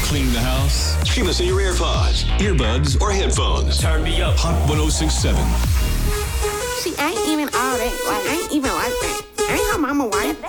clean the house? Stream us in your AirPods, earbuds, or headphones. Turn me up. Hot 106.7. See, I ain't even all that. Like, I ain't even like that. I ain't her mama wife.